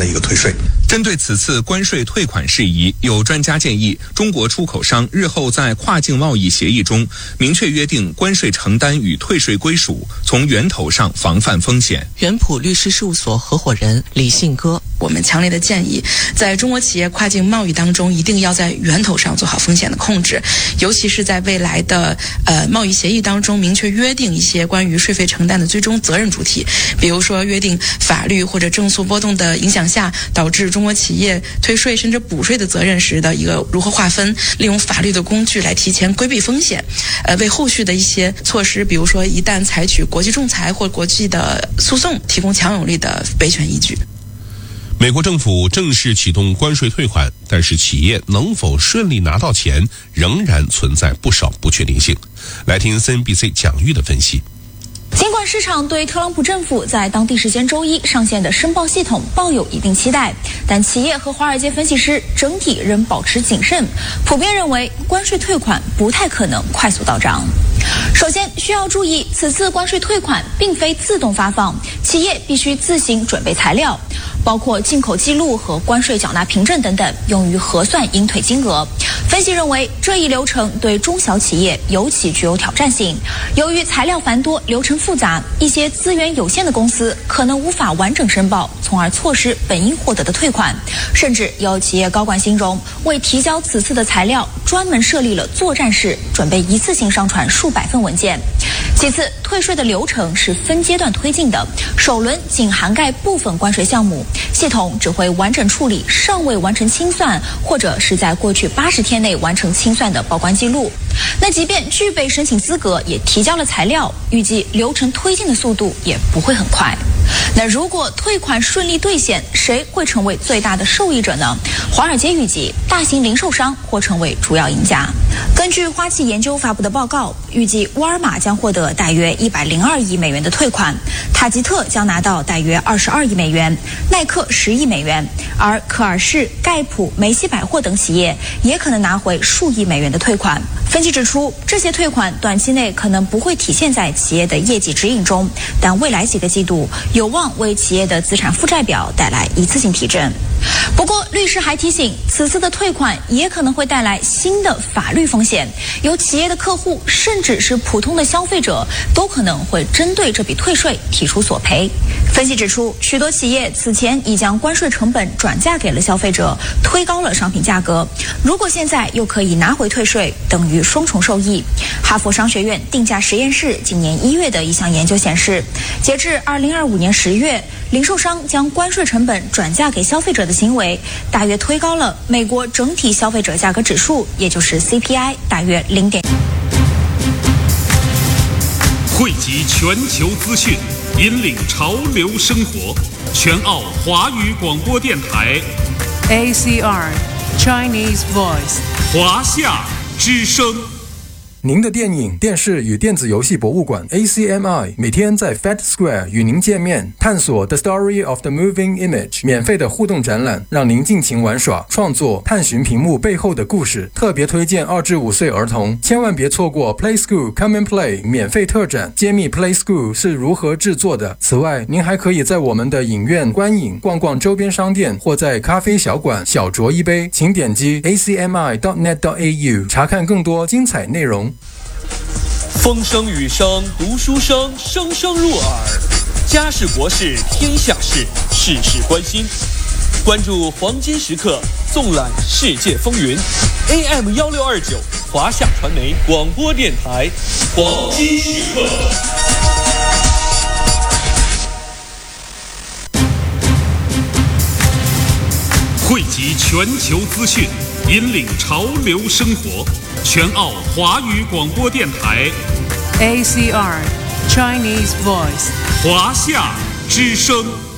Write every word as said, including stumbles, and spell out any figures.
的一个退税。 针对此次关税退款事宜，有专家建议，中国出口商日后在跨境贸易协议中明确约定关税承担与退税归属，从源头上防范风险。 元普律师事务所合伙人李信歌， 我们强烈的建议，在中国企业跨境贸易当中，一定要在源头上做好风险的控制，尤其是在未来的呃贸易协议当中，明确约定一些关于税费承担的最终责任主体，比如说约定法律或者正数波动的影响下导致中国企业退税甚至补税的责任时的一个如何划分，利用法律的工具来提前规避风险，呃，为后续的一些措施，比如说一旦采取国际仲裁或国际的诉讼，提供强有力的维权依据。 美国政府正式启动关税退款，但是企业能否顺利拿到钱，仍然存在不少不确定性。来听 C N B C 蒋玉的分析。 尽管市场对特朗普政府在当地时间周一上线的申报系统抱有一定期待，但企业和华尔街分析师整体仍保持谨慎，普遍认为关税退款不太可能快速到账。首先需要注意，此次关税退款并非自动发放，企业必须自行准备材料，包括进口记录和关税缴纳凭证等等，用于核算应退金额。分析认为，这一流程对中小企业尤其具有挑战性。由于材料繁多、流程复杂，一些资源有限的公司可能无法完整申报，从而错失本应获得的退款。甚至有企业高管形容，为提交此次的材料，专门设立了作战室，准备一次性上传数百份文件。其次，退税的流程是分阶段推进的，首轮仅涵盖部分关税项目，系统只会完整处理尚未完成清算或者是在过去八十天内完成清算的报关记录。那即便具备申请资格，也提交了材料，预计流程推进的速度也不会很快。那如果退款顺利兑现，谁会成为最大的受益者呢？华尔街预计，大型零售商或成为主要赢家。根据花旗研究发布的报告，预计沃尔玛将获得大约一百零二亿美元的退款，塔吉特将拿到大约二十二亿美元，耐克十亿美元，而科尔氏、盖普、梅西百货等企业也可能拿回数亿美元的退款。分析指出，这些退款短期内可能不会体现在企业的业绩指引中，但未来几个季度有望为企业的资产负债表带来一次性提振。不过，律师还提醒，此次的退款也可能会带来新的法律风险，有企业的客户甚至是普通的消费者都可能会针对这笔退税提出索赔。分析指出，许多企业此前已将关税成本转嫁给了消费者，推高了商品价格，如果现在又可以拿回退税，等于双重受益。哈佛商学院定价实验室今年一月的一项研究显示，截至二零二五年十月，零售商将关税成本转嫁给消费者的行为，大约推高了美国整体消费者价格指数，也就是 C P I 大约零点。 汇集全球资讯，引领潮流生活，全澳华语广播电台 A C R Chinese Voice 华夏之声。 您的电影、电视与电子游戏博物馆 A C M I 每天在 Fed Square 与您见面，探索 The Story of the Moving Image 免费的互动展览，让您尽情玩耍、创作，探寻屏幕背后的故事。特别推荐二至五岁儿童，千万别错过 Play School Come and Play 免费特展，揭秘 Play School 是如何制作的。此外，您还可以在我们的影院观影、逛逛周边商店，或在咖啡小馆小酌一杯。请点击 A C M I dot net dot A U 查看更多精彩内容。 风声雨声读书声，声声入耳。家事国事天下事，事事关心。关注黄金时刻，纵览世界风云。A M 一六二九华夏传媒广播电台，黄金时刻。 汇集全球资讯，引领潮流生活。全澳华语广播电台 A C R Chinese Voice 华夏之声。